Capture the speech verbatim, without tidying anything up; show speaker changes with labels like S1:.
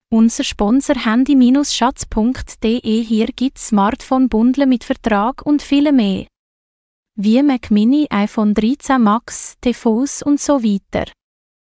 S1: Unser Sponsor handy Bindestrich schatz punkt de. Hier gibt's Smartphone-Bundle mit Vertrag und viel mehr. Wie Mac Mini, iPhone dreizehn Max, T V s und so weiter.